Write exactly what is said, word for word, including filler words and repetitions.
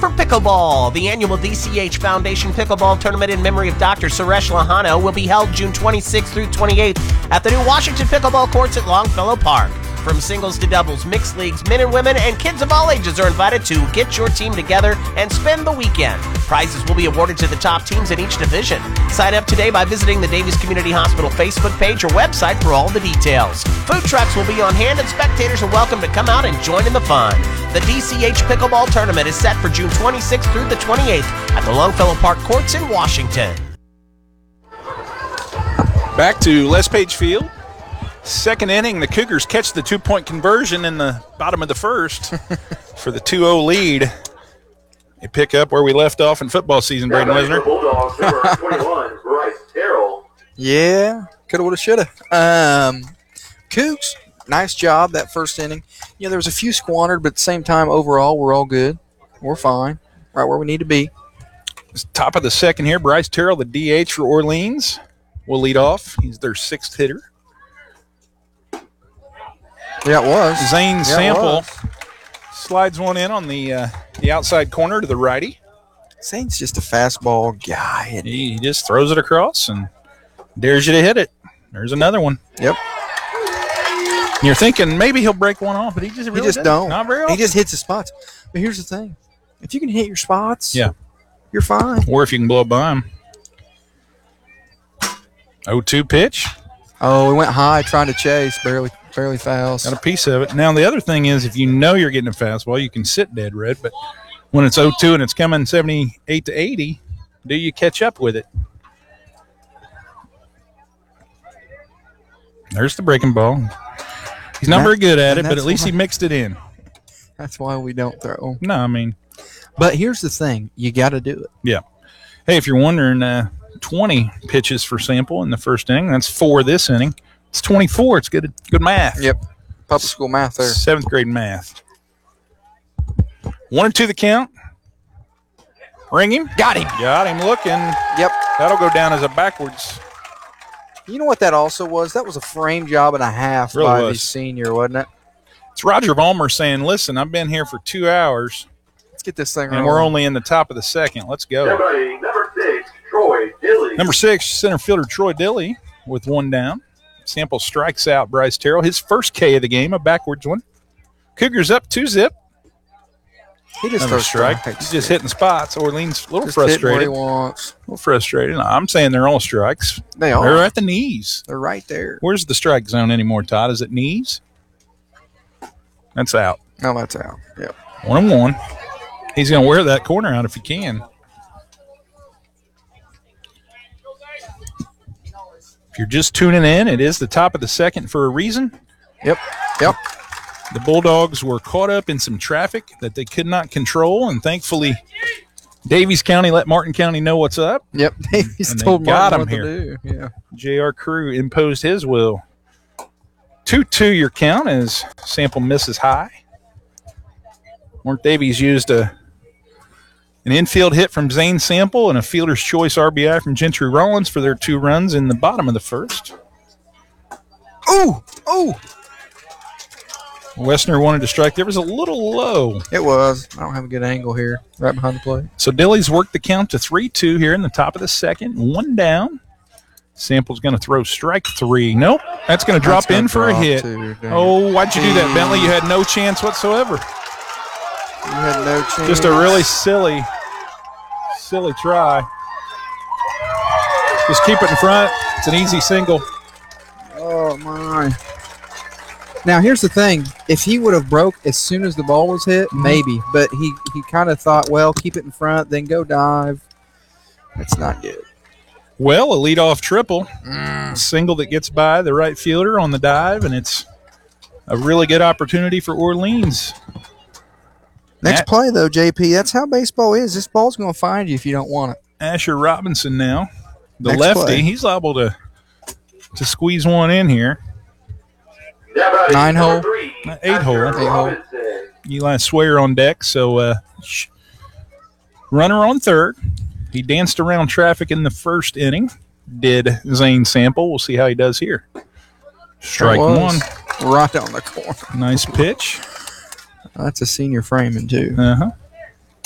for pickleball. The annual D C H Foundation Pickleball Tournament in memory of Doctor Suresh Lahana will be held June twenty-sixth through twenty-eighth at the new Washington Pickleball Courts at Longfellow Park. From singles to doubles, mixed leagues, men and women, and kids of all ages are invited to get your team together and spend the weekend. Prizes will be awarded to the top teams in each division. Sign up today by visiting the Davies Community Hospital Facebook page or website for all the details. Food trucks will be on hand and spectators are welcome to come out and join in the fun. The D C H Pickleball Tournament is set for June twenty-sixth through the twenty-eighth at the Longfellow Park Courts in Washington. Back to Les Page Field. Second inning, the Cougars catch the two-point conversion in the bottom of the first for the two oh lead. They pick up where we left off in football season, Braden Wisner. Bulldogs, number twenty-one, Bryce Terrell. Yeah, coulda, woulda, shoulda. Um, Cougs, nice job that first inning. You know, there was a few squandered, but at the same time, overall, we're all good. We're fine, right where we need to be. Top of the second here, Bryce Terrell, the D H for Orleans, will lead off. He's their sixth hitter. Yeah, it was. Zane yeah, Sample was. slides one in on the uh, the outside corner to the righty. Zane's just a fastball guy. And he, he just throws it across and dares you to hit it. There's another one. Yep. And you're thinking maybe he'll break one off, but he just really he just doesn't. don't. Not very often. He just hits his spots. But here's the thing: if you can hit your spots, yeah, you're fine. Or if you can blow it by him. oh two pitch. Oh, he went high trying to chase, barely. Fairly fouls. Got a piece of it. Now, the other thing is, if you know you're getting a fastball, you can sit dead red. But when it's oh two and it's coming seventy-eight to eighty, do you catch up with it? There's the breaking ball. He's not that, very good at it, but at least why, he mixed it in. That's why we don't throw. No, I mean. But here's the thing. You got to do it. Yeah. Hey, if you're wondering, uh, twenty pitches for Sample in the first inning. That's four this inning. It's twenty-four. It's good good math. Yep. Public school math there. Seventh grade math. One and two the count. Ring him. Got him. Got him looking. Yep. That'll go down as a backwards. You know what that also was? That was a frame job and a half really by was. the senior, wasn't it? It's Roger Vollmer saying, listen, I've been here for two hours. Let's get this thing and rolling. we're only in the top of the second. Let's go. Number, number six, Troy Dilly. Number six, center fielder Troy Dilly with one down. Sample strikes out Bryce Terrell. His first K of the game, a backwards one. Cougars up two zip. He just Another throws strike. strikes. He's just hitting spots. Orleans a little just frustrated. He wants. A little frustrated. I'm saying they're all strikes. They are. They're at the knees. They're right there. Where's the strike zone anymore, Todd? Is it knees? That's out. No, that's out. Yep. One and one. He's going to wear that corner out if he can. If you're just tuning in, it is the top of the second for a reason. Yep. Yep. The Bulldogs were caught up in some traffic that they could not control, and thankfully Davies County let Martin County know what's up. Yep. Davies and told they got Martin him what here. to do. Yeah. J R Crew imposed his will. two two your count as Sample misses high. Mark Davies used a an infield hit from Zane Sample and a fielder's choice R B I from Gentry Rollins for their two runs in the bottom of the first. Ooh! Ooh! Wessner wanted to strike. There was a little low. It was. I don't have a good angle here. Right behind the plate. So Dilly's worked the count to three two here in the top of the second. One down. Sample's going to throw strike three. Nope. That's going to drop That's in for a drop hit. too, oh, why'd you do that, Bentley? You had no chance whatsoever. You had no chance. Just a really silly, silly try. Just keep it in front. It's an easy single. Oh, my. Now, here's the thing. If he would have broke as soon as the ball was hit, mm-hmm. maybe. But he, he kind of thought, well, keep it in front, then go dive. That's not good. Well, a leadoff triple. Mm. A single that gets by the right fielder on the dive, and it's a really good opportunity for Orleans. Next At- play, though, J P, that's how baseball is. This ball's going to find you if you don't want it. Asher Robinson now, the Next lefty. play. He's liable to, to squeeze one in here. Nine hole. Eight hole. Eight hole. Eli Swayer on deck. So uh, runner on third. He danced around traffic in the first inning. Did Zane Sample. We'll see how he does here. Strike one. Right on the corner. Nice pitch. That's a senior framing, too. Uh-huh.